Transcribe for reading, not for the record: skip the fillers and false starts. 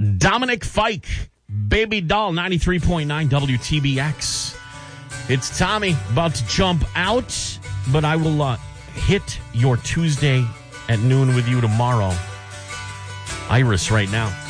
Dominic Fike, Baby Doll, 93.9 WTBX. It's Tommy, about to jump out, but I will hit your Tuesday at noon with you tomorrow. Iris right now.